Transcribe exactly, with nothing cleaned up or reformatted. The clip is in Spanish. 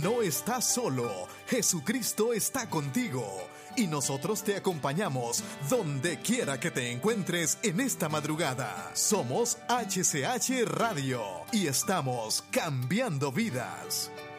No estás solo, Jesucristo está contigo y nosotros te acompañamos donde quiera que te encuentres en esta madrugada. Somos H C H Radio y estamos cambiando vidas.